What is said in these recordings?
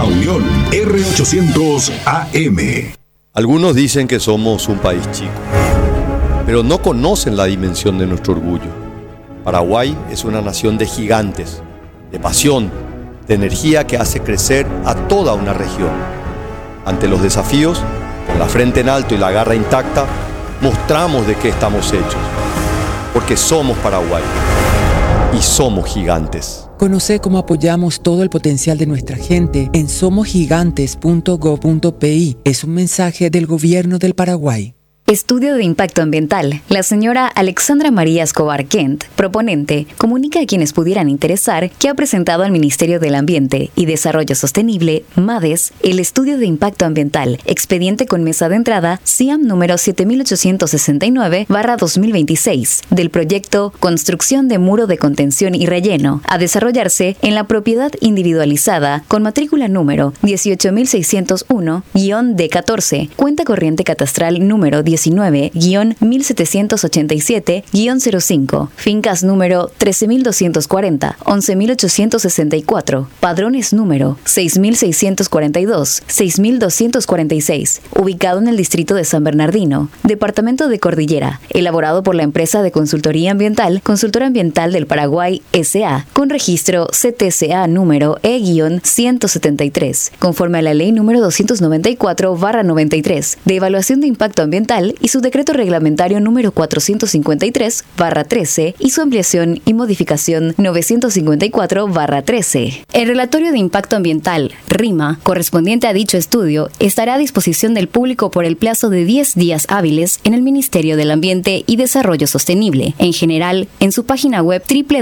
La Unión, R800 AM. Algunos dicen que somos un país chico, pero no conocen la dimensión de nuestro orgullo. Paraguay es una nación de gigantes, de pasión, de energía que hace crecer a toda una región. Ante los desafíos, con la frente en alto y la garra intacta, mostramos de qué estamos hechos. Porque somos Paraguay y somos gigantes. Conoce cómo apoyamos todo el potencial de nuestra gente en somosgigantes.gov.pi. Es un mensaje del Gobierno del Paraguay. Estudio de Impacto Ambiental. La señora Alexandra María Escobar Kent, proponente, comunica a quienes pudieran interesar que ha presentado al Ministerio del Ambiente y Desarrollo Sostenible, MADES, el Estudio de Impacto Ambiental, expediente con mesa de entrada CIAM número 7869/2026, del proyecto Construcción de Muro de Contención y Relleno, a desarrollarse en la propiedad individualizada con matrícula número 18601-D14, cuenta corriente catastral número 19-1787-05, fincas número 13.240, 11.864, padrones número 6.642, 6.246, ubicado en el distrito de San Bernardino, departamento de Cordillera, elaborado por la empresa de consultoría ambiental Consultora Ambiental del Paraguay S.A., con registro CTCA número E-173, conforme a la ley número 294/93, de evaluación de impacto ambiental y su decreto reglamentario número 453/13 y su ampliación y modificación 954/13. El relatorio de impacto ambiental, RIMA, correspondiente a dicho estudio, estará a disposición del público por el plazo de 10 días hábiles en el Ministerio del Ambiente y Desarrollo Sostenible, en general, en su página web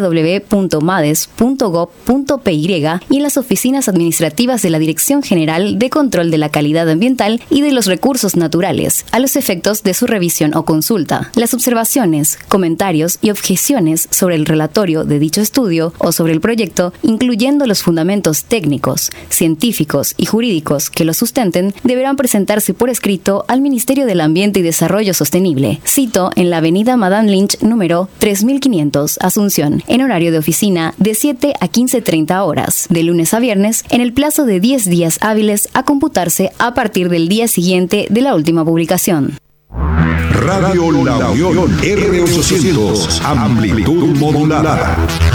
www.mades.gov.py y en las oficinas administrativas de la Dirección General de Control de la Calidad Ambiental y de los Recursos Naturales, a los efectos de su revisión o consulta. Las observaciones, comentarios y objeciones sobre el relatorio de dicho estudio o sobre el proyecto, incluyendo los fundamentos técnicos, científicos y jurídicos que lo sustenten, deberán presentarse por escrito al Ministerio del Ambiente y Desarrollo Sostenible. Cito en la avenida Madame Lynch número 3500, Asunción, en horario de oficina de 7 a 15:30 horas, de lunes a viernes, en el plazo de 10 días hábiles a computarse a partir del día siguiente de la última publicación. Radio La Unión, R800, amplitud modulada.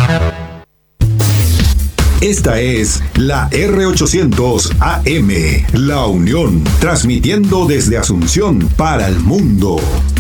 Esta es la R800 AM, La Unión, transmitiendo desde Asunción para el mundo.